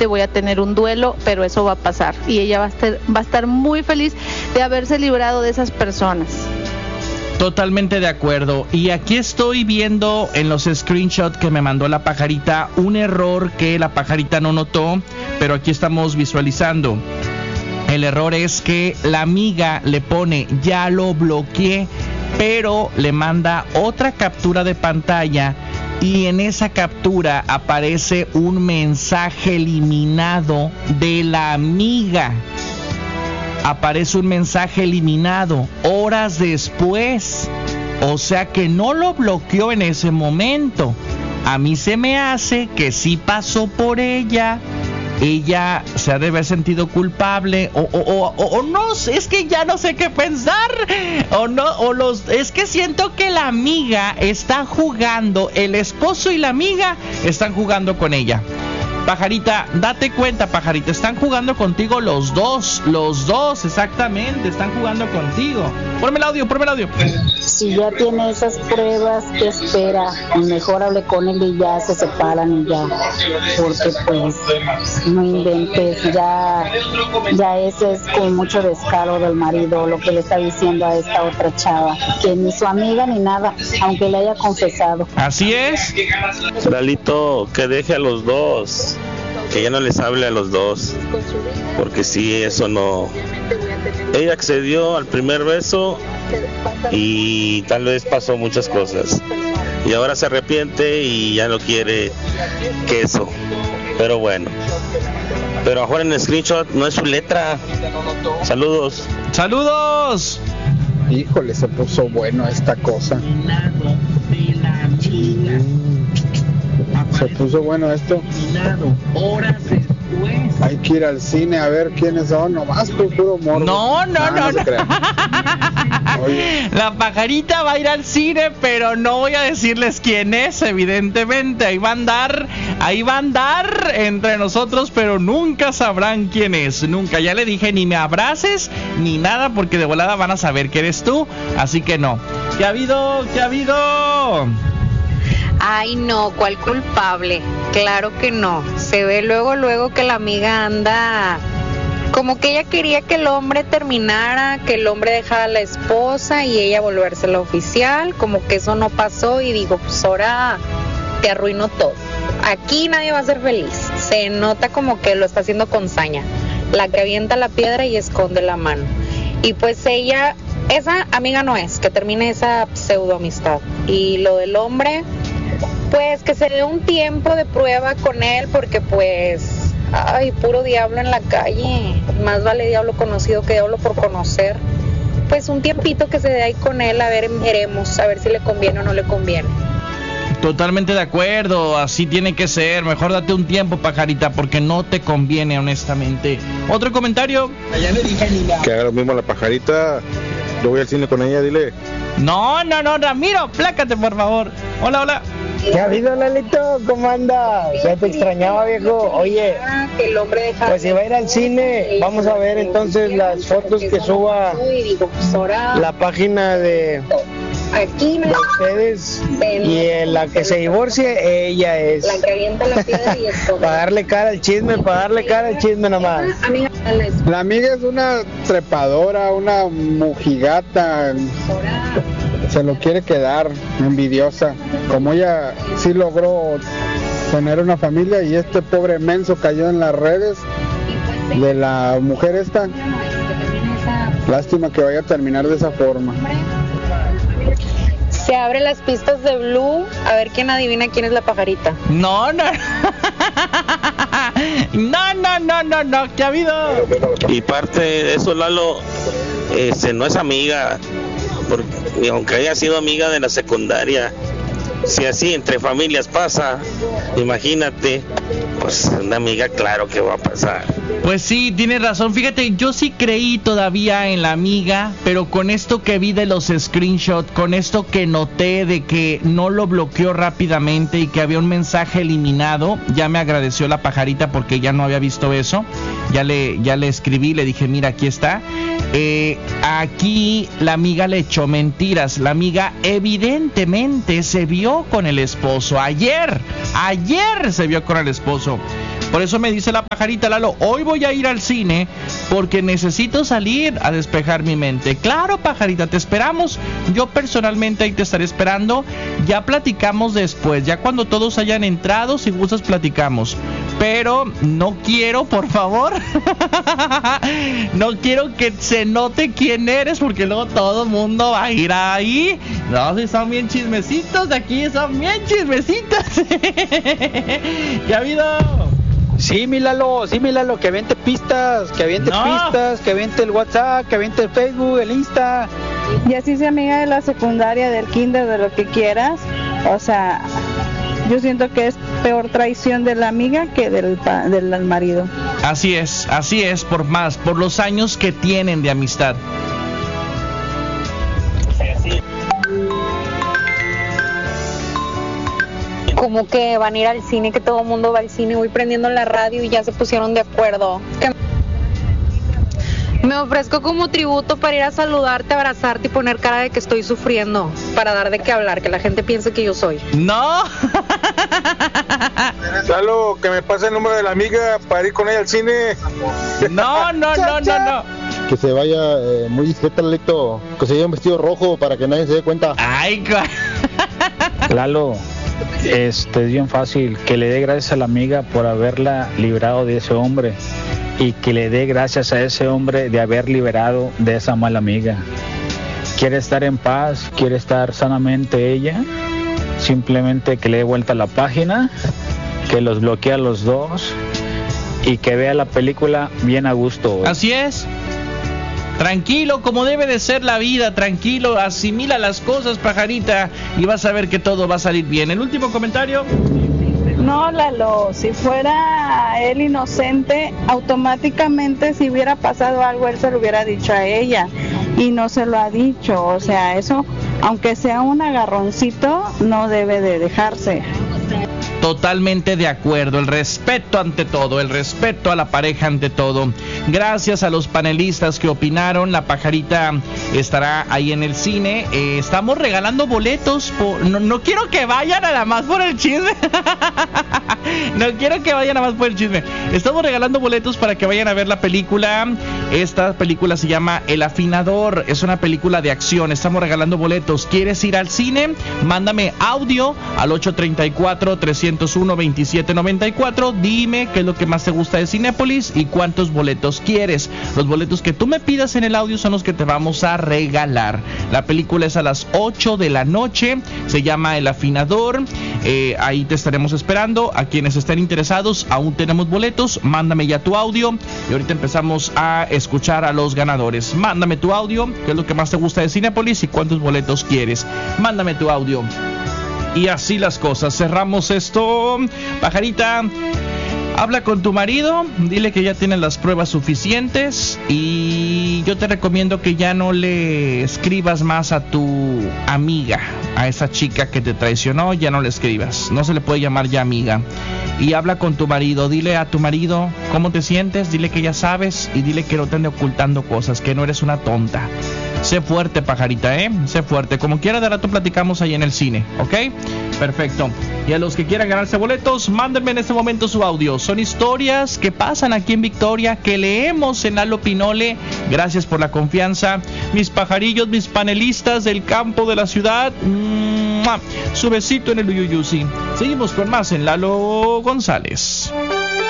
seguramente voy a tener un duelo, pero eso va a pasar. Y ella va a estar muy feliz de haberse librado de esas personas. Totalmente de acuerdo. Y aquí estoy viendo en los screenshots que me mandó la pajarita un error que la pajarita no notó, pero aquí estamos visualizando. El error es que la amiga le pone ya lo bloqueé, pero le manda otra captura de pantalla y en esa captura aparece un mensaje eliminado de la amiga. Aparece un mensaje eliminado horas después. O sea que no lo bloqueó en ese momento. A mí se me hace que sí pasó por ella. Ella se ha de haber sentido culpable o no, es que ya no sé qué pensar. Es que siento que la amiga está jugando, el esposo y la amiga están jugando con ella. Pajarita, date cuenta, pajarita, están jugando contigo los dos, exactamente, están jugando contigo. Ponme el audio. Si ya tiene esas pruebas, ¿qué espera? Mejor hable con él y ya se separan y ya, porque pues no inventes, ya ese es con mucho descaro del marido lo que le está diciendo a esta otra chava, que ni su amiga ni nada, aunque le haya confesado. Así es. Lalito, que deje a los dos, que ya no les hable a los dos, porque sí, eso no. Ella accedió al primer beso y tal vez pasó muchas cosas y ahora se arrepiente y ya no quiere queso, pero bueno, pero ahora en el screenshot no es su letra. Saludos. Híjole, se puso bueno esta cosa. Se puso bueno esto. Hay que ir al cine a ver quiénes son, nomás por puro morbo. No. Oye. La pajarita va a ir al cine, pero no voy a decirles quién es, evidentemente. Ahí va a andar entre nosotros, pero nunca sabrán quién es. Nunca. Ya le dije, ni me abraces ni nada, porque de volada van a saber que eres tú. Así que no. ¿Qué ha habido? Ay, no, ¿cuál culpable? Claro que no. Se ve luego que la amiga anda como que ella quería que el hombre terminara, que el hombre dejara a la esposa y ella volvérsela oficial. Como que eso no pasó y digo, pues ahora te arruinó todo. Aquí nadie va a ser feliz. Se nota como que lo está haciendo con saña. La que avienta la piedra y esconde la mano. Y pues ella, esa amiga no es, que termine esa pseudo amistad. Y lo del hombre, pues que se dé un tiempo de prueba con él, porque pues, ay, puro diablo en la calle, más vale diablo conocido que diablo por conocer. Pues un tiempito que se dé ahí con él, a ver, veremos, a ver si le conviene o no le conviene. Totalmente de acuerdo, así tiene que ser. Mejor date un tiempo, pajarita, porque no te conviene, honestamente. ¿Otro comentario? Que haga lo mismo la pajarita. Yo voy al cine con ella, dile. No, Ramiro, plácate, por favor. Hola. ¿Qué ha habido, Lalito? ¿Cómo andas? Ya te extrañaba, viejo. Oye, pues si va a ir al cine, vamos a ver entonces las fotos que suba la página de ustedes, y en la que se divorcie, ella es. La que avienta la piedra y es para darle cara al chisme, nomás. La amiga es una trepadora, una mujigata. Se lo quiere quedar, envidiosa. Como ella sí logró tener una familia y este pobre menso cayó en las redes de la mujer esta. Lástima que vaya a terminar de esa forma. Se abren las pistas de Blue, a ver quién adivina quién es la pajarita. No, ¿qué ha habido? Y parte de eso, Lalo, no es amiga, porque aunque haya sido amiga de la secundaria, si así entre familias pasa, imagínate, pues una amiga, claro que va a pasar. Pues sí, tienes razón. Fíjate, yo sí creí todavía en la amiga, pero con esto que vi de los screenshots, con esto que noté de que no lo bloqueó rápidamente y que había un mensaje eliminado, ya me agradeció la pajarita porque ya no había visto eso. Ya le escribí, le dije, mira, aquí está. Aquí la amiga le echó mentiras. La amiga evidentemente se vio con el esposo. Ayer se vio con el esposo. Por eso me dice la pajarita: Lalo, hoy voy a ir al cine porque necesito salir a despejar mi mente. Claro, pajarita, te esperamos. Yo personalmente ahí te estaré esperando. Ya platicamos después, ya cuando todos hayan entrado, si gustas platicamos. Pero no quiero, por favor, no quiero que se note quién eres, porque luego todo el mundo va a ir ahí. No, si son bien chismecitos de aquí, son bien chismecitos. ¿Qué ha habido? Sí, mi Lalo, que aviente pistas, que aviente el WhatsApp, que aviente el Facebook, el Insta. Y así sea amiga de la secundaria, del kinder, de lo que quieras. O sea, yo siento que es peor traición de la amiga que del marido. Así es, por los años que tienen de amistad. Como que van a ir al cine, que todo el mundo va al cine. Voy prendiendo la radio y ya se pusieron de acuerdo. Me ofrezco como tributo para ir a saludarte, abrazarte y poner cara de que estoy sufriendo, para dar de qué hablar, que la gente piense que yo soy. ¡No! Lalo, que me pase el número de la amiga para ir con ella al cine. No. Que se vaya muy discreta, Lalito. Que se lleve un vestido rojo para que nadie se dé cuenta. ¡Ay, Lalo, es bien fácil. Que le dé gracias a la amiga por haberla librado de ese hombre. Y que le dé gracias a ese hombre de haber liberado de esa mala amiga. ¿Quiere estar en paz? ¿Quiere estar sanamente ella? Simplemente que le dé vuelta a la página, que los bloquee a los dos y que vea la película bien a gusto, güey. Así es. Tranquilo, como debe de ser la vida, tranquilo, asimila las cosas, pajarita, y vas a ver que todo va a salir bien. El último comentario. No, Lalo, si fuera él inocente, automáticamente si hubiera pasado algo, él se lo hubiera dicho a ella y no se lo ha dicho. O sea, eso, aunque sea un agarroncito, no debe de dejarse. Totalmente de acuerdo, el respeto ante todo, el respeto a la pareja ante todo. Gracias a los panelistas que opinaron, la pajarita estará ahí en el cine. Estamos regalando boletos, no quiero que vayan nada más por el chisme. No quiero que vayan nada más por el chisme. Estamos regalando boletos para que vayan a ver la película. Esta película se llama El Afinador, es una película de acción. Estamos regalando boletos. ¿Quieres ir al cine? Mándame audio al 834-301-2794. Dime qué es lo que más te gusta de Cinépolis y cuántos boletos quieres. Los boletos que tú me pidas en el audio son los que te vamos a regalar. La película es a las 8 de la noche. Se llama El Afinador. Ahí te estaremos esperando. A quienes estén interesados, aún tenemos boletos. Mándame ya tu audio y ahorita empezamos a escuchar a los ganadores. Mándame tu audio, qué es lo que más te gusta de Cinépolis y cuántos boletos quieres. Mándame tu audio. Y así las cosas. Cerramos esto. Pajarita, habla con tu marido, dile que ya tienes las pruebas suficientes y yo te recomiendo que ya no le escribas más a tu amiga, a esa chica que te traicionó, ya no le escribas, no se le puede llamar ya amiga. Y habla con tu marido, dile a tu marido cómo te sientes, dile que ya sabes y dile que no te ande ocultando cosas, que no eres una tonta. Sé fuerte, pajarita, sé fuerte. Como quiera, de rato platicamos ahí en el cine, ¿ok? Perfecto. Y a los que quieran ganarse boletos, mándenme en este momento su audio. Son historias que pasan aquí en Victoria, que leemos en Lalo Pinole. Gracias por la confianza. Mis pajarillos, mis panelistas del campo, de la ciudad. ¡Mua! Su besito en el Uyuyusi. Seguimos con más en Lalo González.